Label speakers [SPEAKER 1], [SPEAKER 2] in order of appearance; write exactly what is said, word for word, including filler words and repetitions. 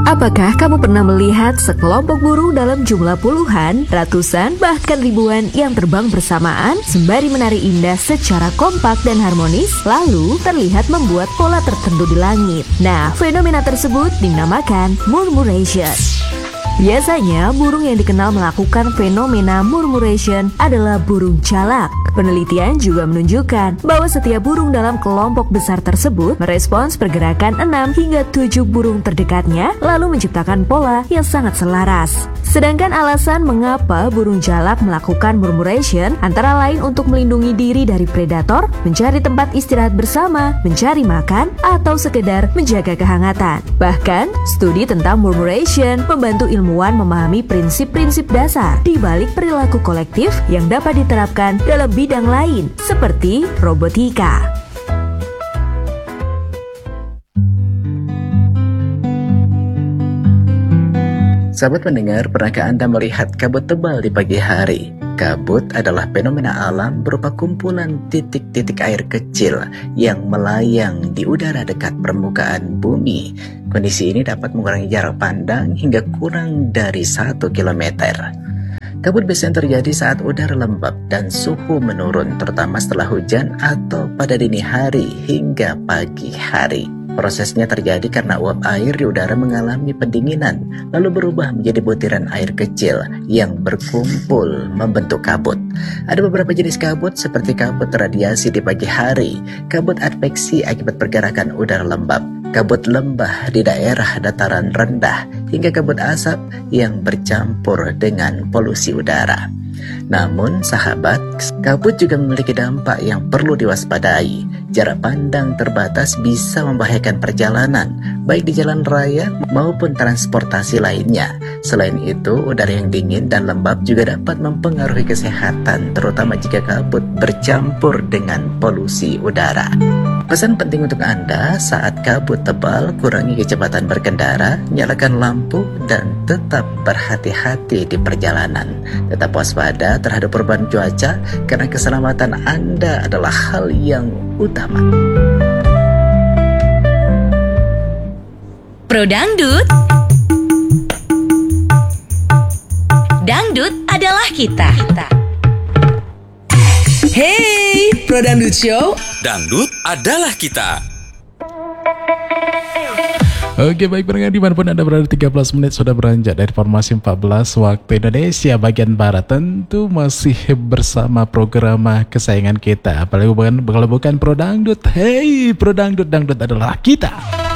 [SPEAKER 1] Apakah kamu pernah melihat sekelompok burung dalam jumlah puluhan, ratusan, bahkan ribuan yang terbang bersamaan sembari menari indah secara kompak dan harmonis, lalu terlihat membuat pola tertentu di langit? Nah, fenomena tersebut dinamakan murmuration. Biasanya, burung yang dikenal melakukan fenomena murmuration adalah burung jalak. Penelitian juga menunjukkan bahwa setiap burung dalam kelompok besar tersebut merespons pergerakan enam hingga tujuh burung terdekatnya, lalu menciptakan pola yang sangat selaras. Sedangkan alasan mengapa burung jalak melakukan murmuration antara lain untuk melindungi diri dari predator, mencari tempat istirahat bersama, mencari makan, atau sekedar menjaga kehangatan. Bahkan, studi tentang murmuration membantu ilmuwan memahami prinsip-prinsip dasar di balik perilaku kolektif yang dapat diterapkan dalam bidang lain, seperti robotika.
[SPEAKER 2] Sahabat pendengar, pernahkah Anda melihat kabut tebal di pagi hari? Kabut adalah fenomena alam berupa kumpulan titik-titik air kecil yang melayang di udara dekat permukaan bumi. Kondisi ini dapat mengurangi jarak pandang hingga kurang dari satu kilometer. Kabut biasanya terjadi saat udara lembab dan suhu menurun, terutama setelah hujan atau pada dini hari hingga pagi hari. Prosesnya terjadi karena uap air di udara mengalami pendinginan, lalu berubah menjadi butiran air kecil yang berkumpul membentuk kabut. Ada beberapa jenis kabut seperti kabut radiasi di pagi hari, kabut adveksi akibat pergerakan udara lembab, kabut lembah di daerah dataran rendah, hingga kabut asap yang bercampur dengan polusi udara. Namun sahabat, kabut juga memiliki dampak yang perlu diwaspadai. Jarak pandang terbatas bisa membahayakan perjalanan, baik di jalan raya maupun transportasi lainnya. Selain itu, udara yang dingin dan lembab juga dapat mempengaruhi kesehatan, terutama jika kabut bercampur dengan polusi udara. Pesan penting untuk Anda saat kabut tebal, kurangi kecepatan berkendara, nyalakan lampu, dan tetap berhati-hati di perjalanan. Tetap waspada terhadap perubahan cuaca, karena keselamatan Anda adalah hal yang utama.
[SPEAKER 3] Pro Dangdut. Dangdut adalah kita.
[SPEAKER 4] Hey, Pro Dangdut Show.
[SPEAKER 5] Dangdut adalah kita.
[SPEAKER 6] Oke, baik pendengar dimanapun Anda berada, tiga belas menit sudah beranjak dari formasi empat belas waktu Indonesia bagian Barat. Tentu masih bersama program kesayangan kita, apalagi bukan, kalau bukan Pro Dangdut. Hey, Pro Dangdut, Dangdut adalah kita.